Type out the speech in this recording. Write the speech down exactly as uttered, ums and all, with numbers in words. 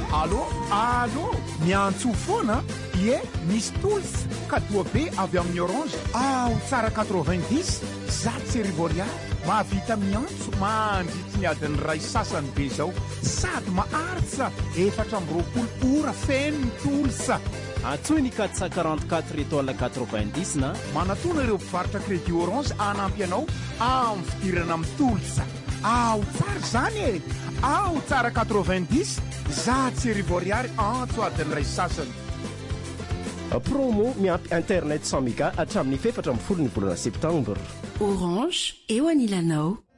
Allô allô miantso foana ie misy tolsa ka toa be avy amin'ny orange ao tsara quatre-vingt-dix zato sy arivo ariary mahavita miantso mandritsy ny adiny ray sasany be zao sady maharitra efatra amby roapolo ora feno ny tolsa antsoy ny quatre cent quarante-quatre étoile quatre-vingt-dix na manatona ireo mpivarotra crédit orange anampy anao amin'ny fidirana amin'ny tolsa ao tsara zany e ao tsara quatre-vingt-dix zato sy arivo ariary antso adiny ray sasany promo miampy internet cent méga hatramin'ny efatra amby folo ny volana septembre. Orange eo anilanao.